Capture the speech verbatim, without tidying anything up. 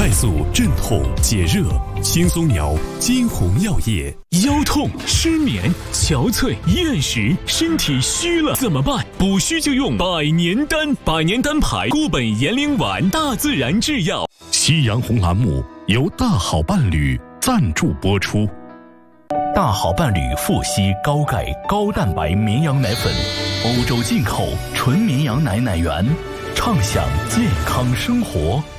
快速、镇痛、解热，轻松苗金红药业。 腰痛、失眠、憔悴、厌食，身体虚了怎么办？补虚就用百年丹，百年丹牌固本延龄丸，大自然制药。 夕阳红栏目由大好伴侣赞助播出。 大好伴侣富硒高钙高蛋白绵羊奶粉，欧洲进口纯绵羊奶奶源，畅享健康生活。